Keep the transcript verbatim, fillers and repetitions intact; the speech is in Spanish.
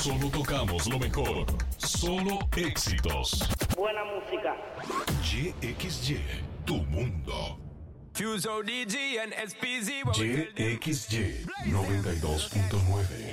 Solo tocamos lo mejor. Solo éxitos. Buena música. Y X Y, tu mundo. Fuse O D G and S P Z. Y X Y noventa y dos punto nueve.